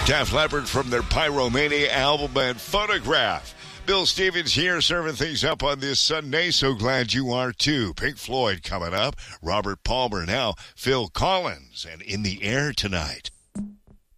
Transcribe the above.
Def Leppard from their Pyromania album and Photograph. Bill Stevens here serving things up on this Sunday. So glad you are too. Pink Floyd coming up. Robert Palmer now. Phil Collins and In the Air Tonight.